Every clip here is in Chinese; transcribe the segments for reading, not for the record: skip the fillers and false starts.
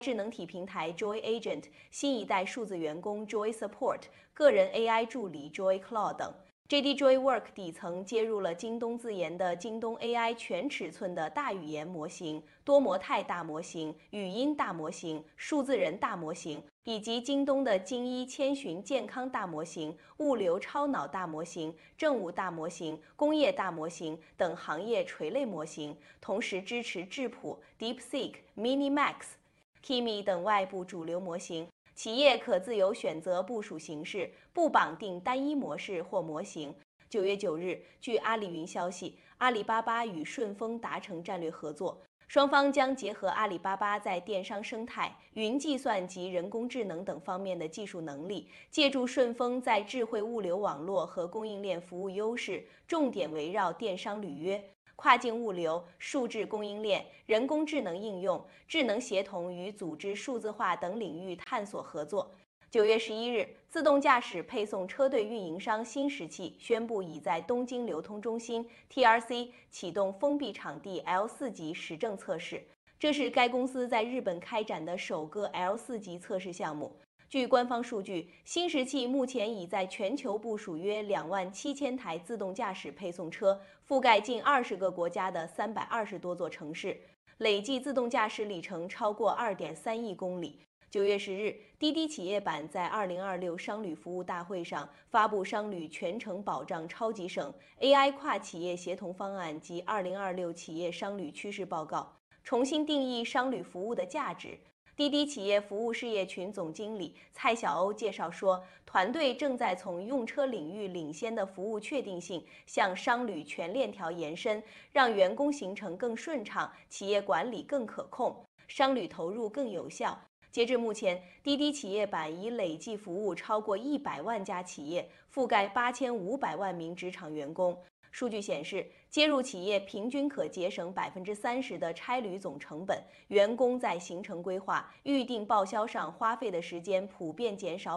智能体平台 Joy Agent、新一代数字员工 Joy Support、个人 AI 助理 Joy Cloud 等。JD Joy Work 底层接入了京东自研的京东 AI 全尺寸的大语言模型、多模态大模型、语音大模型、数字人大模型，以及京东的精一千寻健康大模型、物流超脑大模型、政务大模型、工业大模型等行业垂类模型，同时支持智谱、DeepSeek、Minimax、Kimi 等外部主流模型。企业可自由选择部署形式，不绑定单一模式或模型。9月9日，据阿里云消息，阿里巴巴与顺丰达成战略合作，双方将结合阿里巴巴在电商生态、云计算及人工智能等方面的技术能力，借助顺丰在智慧物流网络和供应链服务优势，重点围绕电商履约、跨境物流、数字供应链、人工智能应用、智能协同与组织数字化等领域探索合作。9月11日，自动驾驶配送车队运营商新石器宣布已在东京流通中心 TRC 启动封闭场地 L4 级实证测试，这是该公司在日本开展的首个 L4 级测试项目。据官方数据，新石器目前已在全球部署约27000台自动驾驶配送车，覆盖近20个国家的320多座城市，累计自动驾驶里程超过2.3亿公里。9月10日，滴滴企业版在2026商旅服务大会上发布商旅全程保障超级省 AI 跨企业协同方案及2026企业商旅趋势报告，重新定义商旅服务的价值。滴滴企业服务事业群总经理蔡小欧介绍说，团队正在从用车领域领先的服务确定性向商旅全链条延伸，让员工行程更顺畅，企业管理更可控，商旅投入更有效。截至目前，滴滴企业版已累计服务超过100万家企业，覆盖8500万名职场员工。数据显示，接入企业平均可节省30%的差旅总成本，员工在行程规划、预订报销上花费的时间普遍减少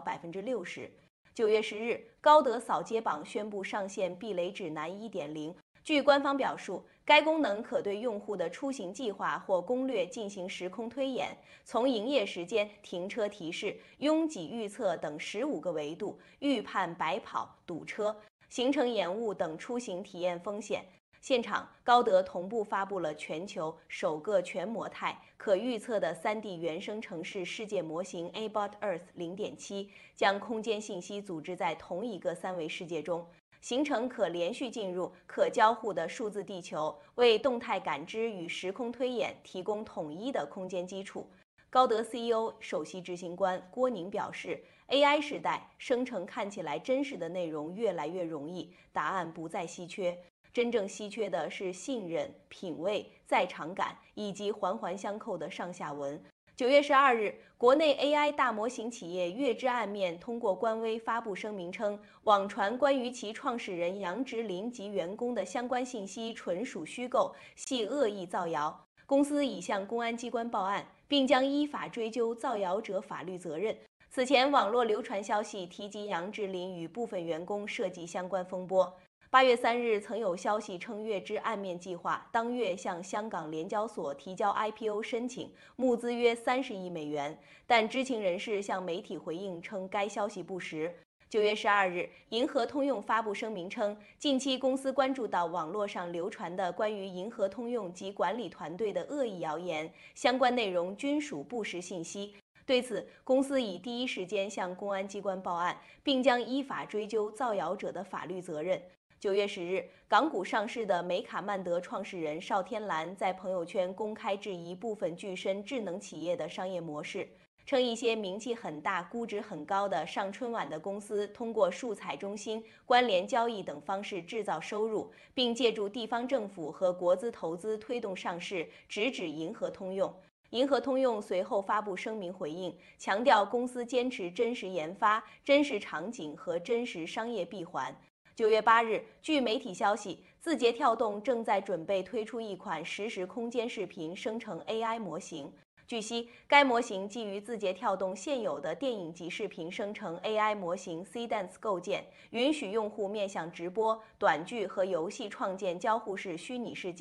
60%。9月10日，高德扫街榜宣布上线避雷指南 1.0。据官方表述，该功能可对用户的出行计划或攻略进行时空推演，从营业时间、停车提示、拥挤预测等15个维度预判白跑、堵车、行程延误等出行体验风险。现场，高德同步发布了全球首个全模态、可预测的3D 原生城市世界模型 Abot Earth 0.7，将空间信息组织在同一个3维世界中。形成可连续进入、可交互的数字地球，为动态感知与时空推演提供统一的空间基础。高德 CEO 首席执行官郭宁表示 ，AI 时代，生成看起来真实的内容越来越容易，答案不再稀缺。真正稀缺的是信任、品味、在场感以及环环相扣的上下文。9月12日，国内 AI 大模型企业月之暗面通过官微发布声明称，网传关于其创始人杨植林及员工的相关信息纯属虚构，系恶意造谣。公司已向公安机关报案，并将依法追究造谣者法律责任。此前，网络流传消息提及杨植林与部分员工涉及相关风波。8月3日，曾有消息称月之暗面计划当月向香港联交所提交 IPO 申请，募资约30亿美元，但知情人士向媒体回应称该消息不实。9月12日，银河通用发布声明称，近期公司关注到网络上流传的关于银河通用及管理团队的恶意谣言，相关内容均属不实信息。对此，公司已第一时间向公安机关报案，并将依法追究造谣者的法律责任。9月10日，港股上市的美卡曼德创始人邵天蓝在朋友圈公开质疑部分具身智能企业的商业模式，称一些名气很大、估值很高的上春晚的公司通过数彩中心、关联交易等方式制造收入，并借助地方政府和国资投资推动上市，直指银河通用。银河通用随后发布声明回应，强调公司坚持真实研发、真实场景和真实商业闭环。9月8日，据媒体消息，字节跳动正在准备推出一款实时空间视频生成 AI 模型。据悉，该模型基于字节跳动现有的电影级视频生成 AI 模型 Cdance 构建，允许用户面向直播、短剧和游戏创建交互式虚拟世界。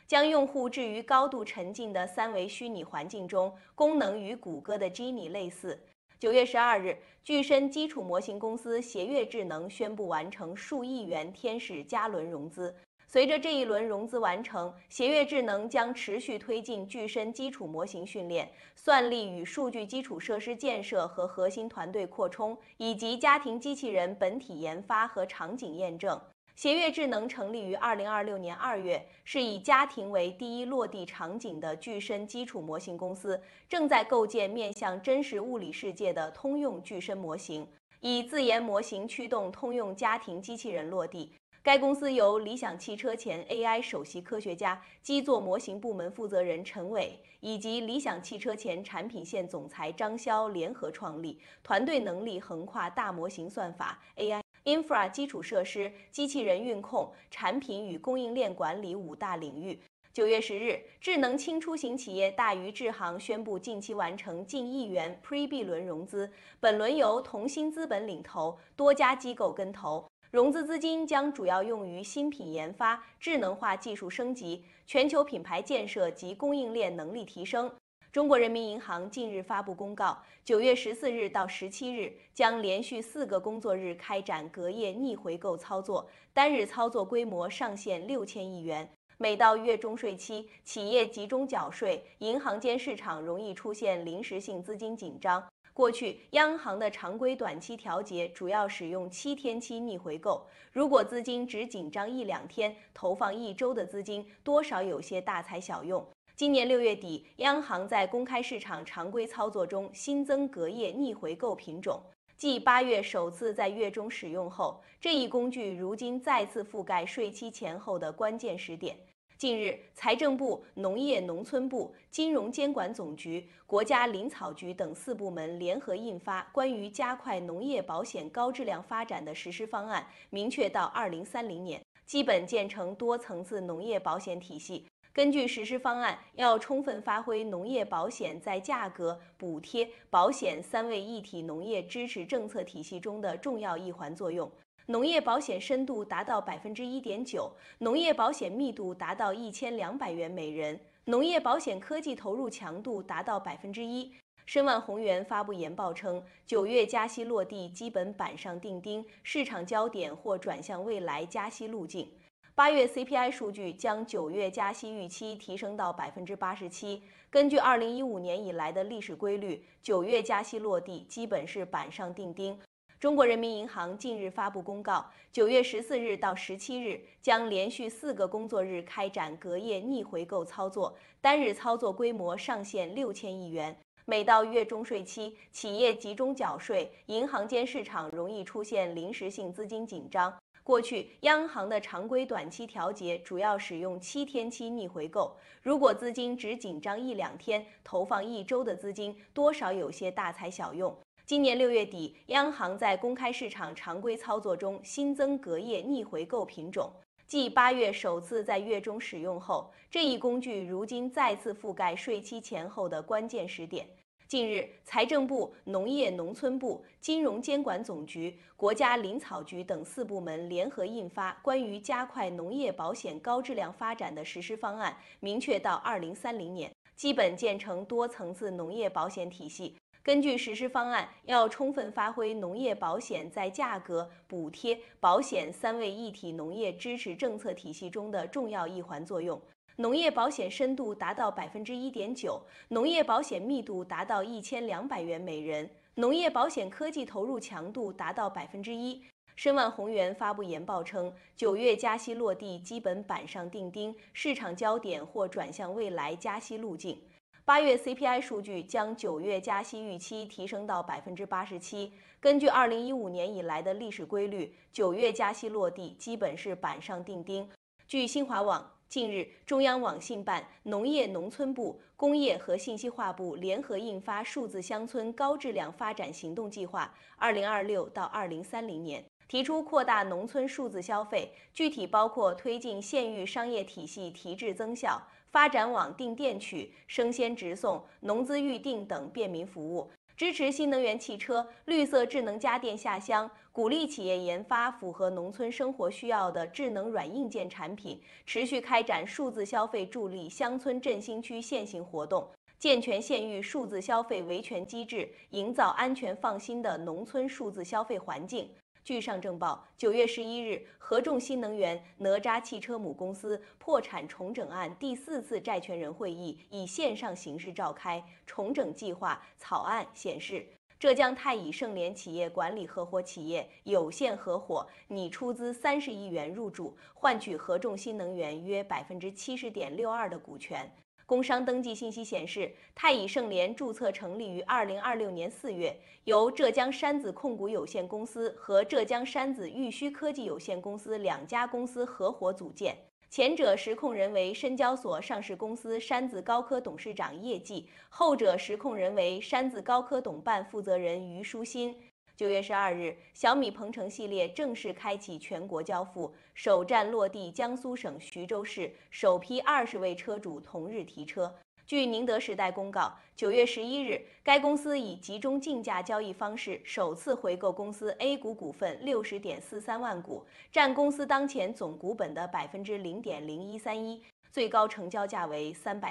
将用户置于高度沉浸的三维虚拟环境中，功能与谷歌的 Genie 类似。9月12日，具身基础模型公司协悦智能宣布完成数亿元天使加轮融资。随着这一轮融资完成，协悦智能将持续推进具身基础模型训练、算力与数据基础设施建设和核心团队扩充，以及家庭机器人本体研发和场景验证。协悦智能成立于2026年2月，是以家庭为第一落地场景的具身基础模型公司，正在构建面向真实物理世界的通用具身模型，以自研模型驱动通用家庭机器人落地。该公司由理想汽车前 AI 首席科学家、基座模型部门负责人陈伟以及理想汽车前产品线总裁张潇联合创立，团队能力横跨大模型算法、AI、Infra 基础设施、机器人运控、产品与供应链管理5大领域。9月10日，智能轻出行企业大鱼智行宣布近期完成近1亿元 Pre-B 轮融资，本轮由同心资本领投，多家机构跟投。融资资金将主要用于新品研发、智能化技术升级、全球品牌建设及供应链能力提升。中国人民银行近日发布公告，9月14日到17日将连续4个工作日开展隔夜逆回购操作，单日操作规模上限6000亿元。每到月中税期，企业集中缴税，银行间市场容易出现临时性资金紧张。过去，央行的常规短期调节主要使用7天期逆回购，如果资金只紧张1-2天，投放1周的资金，多少有些大材小用。今年6月底，央行在公开市场常规操作中新增隔夜逆回购品种，继8月首次在月中使用后，这一工具如今再次覆盖税期前后的关键时点。近日，财政部、农业农村部、金融监管总局、国家林草局等4部门联合印发关于加快农业保险高质量发展的实施方案，明确到2030年基本建成多层次农业保险体系。根据实施方案，要充分发挥农业保险在价格、补贴、保险3位一体农业支持政策体系中的重要一环作用。农业保险深度达到1.9%，农业保险密度达到1200元每人，农业保险科技投入强度达到1%。申万宏源发布研报称，9月加息落地基本板上钉钉，市场焦点或转向未来加息路径。8月 CPI 数据将9月加息预期提升到87%。根据2015年以来的历史规律，9月加息落地基本是板上钉钉。中国人民银行近日发布公告，9月14日到17日将连续4个工作日开展隔夜逆回购操作，单日操作规模上限6000亿元。每到月中税期，企业集中缴税，银行间市场容易出现临时性资金紧张。过去，央行的常规短期调节主要使用7天期逆回购，如果资金只紧张1-2天，投放1周的资金，多少有些大材小用。今年6月底，央行在公开市场常规操作中新增隔夜逆回购品种，继8月首次在月中使用后，这一工具如今再次覆盖税期前后的关键时点。近日，财政部、农业农村部、金融监管总局、国家林草局等4部门联合印发关于加快农业保险高质量发展的实施方案，明确到2030年基本建成多层次农业保险体系。根据实施方案，要充分发挥农业保险在价格、补贴、保险3位一体农业支持政策体系中的重要一环作用。农业保险深度达到1.9%，农业保险密度达到1200元每人，农业保险科技投入强度达到1%。申万宏源发布研报称，9月加息落地基本板上钉钉，市场焦点或转向未来加息路径。8月 CPI 数据将9月加息预期提升到87%。根据2015年以来的历史规律，9月加息落地基本是板上钉钉。据新华网，近日，中央网信办、农业农村部、工业和信息化部联合印发数字乡村高质量发展行动计划 （2026到2030年），提出扩大农村数字消费，具体包括推进县域商业体系提质增效，发展网订电取、生鲜直送、农资预订等便民服务， 支持新能源汽车、绿色智能家电下乡，鼓励企业研发符合农村生活需要的智能软硬件产品，持续开展数字消费助力乡村振兴区现行活动，健全县域数字消费维权机制，营造安全放心的农村数字消费环境。据上证报，9月11日，合众新能源哪吒汽车母公司破产重整案第4次债权人会议以线上形式召开。重整计划草案显示，浙江太乙盛联企业管理合伙企业有限合伙拟出资30亿元入主，换取合众新能源约70.62%的股权。工商登记信息显示，太乙盛联注册成立于2026年4月，由浙江山子控股有限公司和浙江山子玉虚科技有限公司2家公司合伙组建。前者实控人为深交所上市公司山子高科董事长叶继，后者实控人为山子高科董办负责人于书新。9月12日，小米鹏程系列正式开启全国交付，首站落地江苏省徐州市，首批20位车主同日提车。据宁德时代公告，9月11日，该公司以集中竞价交易方式首次回购公司 A 股股份60.43万股，占公司当前总股本的0.0131%。最高成交价为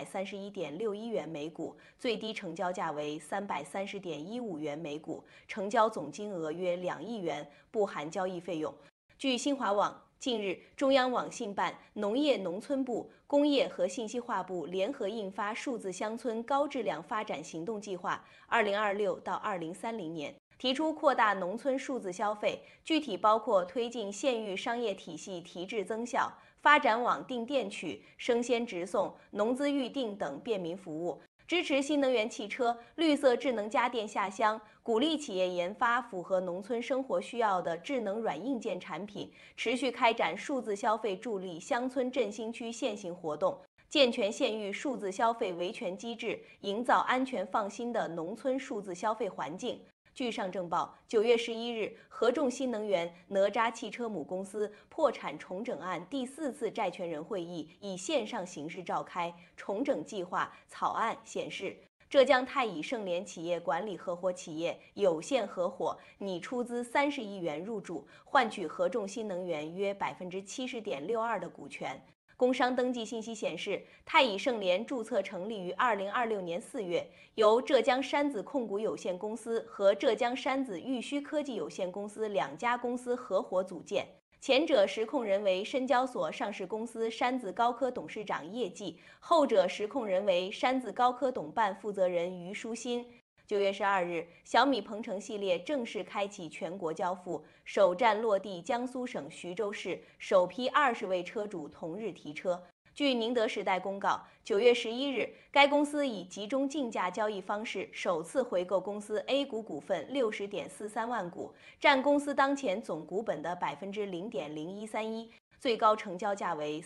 331.61元每股，最低成交价为330.15元每股，成交总金额约2亿元，不含交易费用。据新华网，近日，中央网信办、农业农村部、工业和信息化部联合印发《数字乡村高质量发展行动计划 （2026到2030年）》，提出扩大农村数字消费，具体包括推进县域商业体系提质增效，发展网订电取、生鲜直送、农资预订等便民服务，支持新能源汽车、绿色智能家电下乡，鼓励企业研发符合农村生活需要的智能软硬件产品，持续开展数字消费助力乡村振兴区现行活动，健全县域数字消费维权机制，营造安全放心的农村数字消费环境。据上证报，9月11日，合众新能源哪吒汽车母公司破产重整案第4次债权人会议以线上形式召开。重整计划草案显示，浙江太乙盛联企业管理合伙企业有限合伙拟出资30亿元入主，换取合众新能源约70.62%的股权。工商登记信息显示，太乙盛联注册成立于2026年4月，由浙江山子控股有限公司和浙江山子玉虚科技有限公司2家公司合伙组建。前者实控人为深交所上市公司山子高科董事长叶继，后者实控人为山子高科董办负责人于书新。9月12日，小米鹏程系列正式开启全国交付，首站落地江苏省徐州市，首批20位车主同日提车。据宁德时代公告，9月11日，该公司以集中竞价交易方式首次回购公司 A 股股份60.43万股，占公司当前总股本的0.0131%。最高成交价为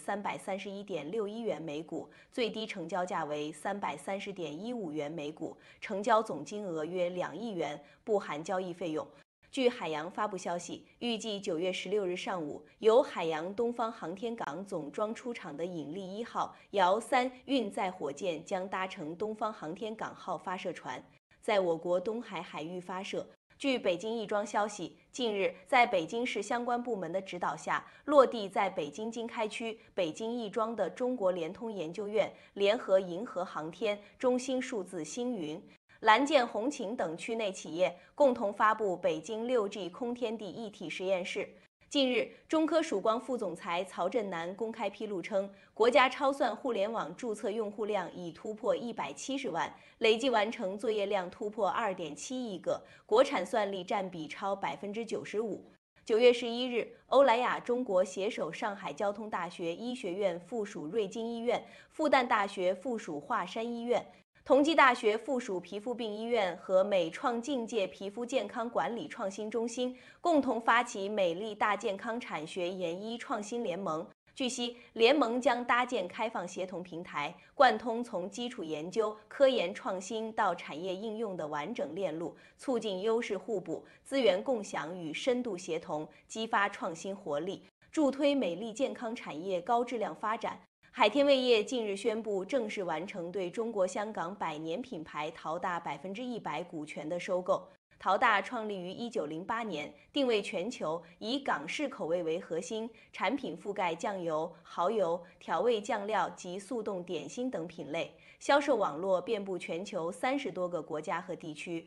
331.61元每股，最低成交价为330.15元每股，成交总金额约2亿元，不含交易费用。据海洋发布消息，预计9月16日上午，由海洋东方航天港总装出厂的引力1号遥3运载火箭将搭乘东方航天港号发射船，在我国东海海域发射。据北京亦庄消息，近日在北京市相关部门的指导下，落地在北京经开区北京亦庄的中国联通研究院联合银河航天、中兴数字星云、蓝箭红擎等区内企业共同发布北京6G 空天地一体实验室。近日，中科曙光副总裁曹振南公开披露称，国家超算互联网注册用户量已突破170万，累计完成作业量突破2.7亿个，国产算力占比超95%。9月11日，欧莱雅中国携手上海交通大学医学院附属瑞金医院、复旦大学附属华山医院、同济大学附属皮肤病医院和美创境界皮肤健康管理创新中心共同发起美丽大健康产学研医创新联盟。据悉，联盟将搭建开放协同平台，贯通从基础研究、科研创新到产业应用的完整链路，促进优势互补、资源共享与深度协同，激发创新活力，助推美丽健康产业高质量发展。 海天味业近日宣布正式完成对中国香港百年品牌陶大100%股权的收购。陶大创立于1908年，定位全球，以港式口味为核心，产品覆盖酱油、蚝油、调味酱料及速冻点心等品类，销售网络遍布全球30多个国家和地区。